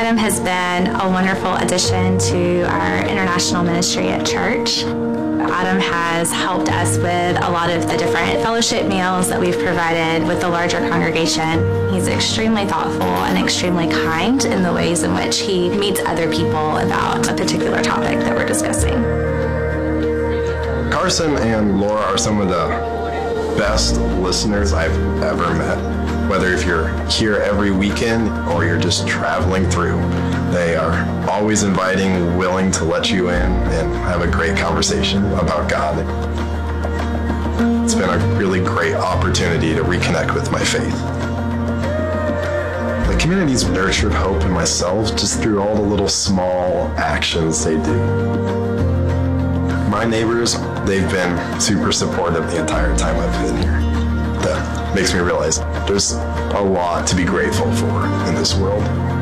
Adam has been a wonderful addition to our international ministry at church. Adam has helped us with a lot of the different fellowship meals that we've provided with the larger congregation. He's extremely thoughtful and extremely kind in the ways in which he meets other people about a particular topic that we're discussing. Carson and Laura are some of the best listeners I've ever met. Whether if you're here every weekend or you're just traveling through, they are always inviting, willing to let you in and have a great conversation about God. It's been a really great opportunity to reconnect with my faith. The community's nurtured hope in myself just through all the little small actions they do. My neighbors, they've been super supportive the entire time I've been here. That makes me realize there's a lot to be grateful for in this world.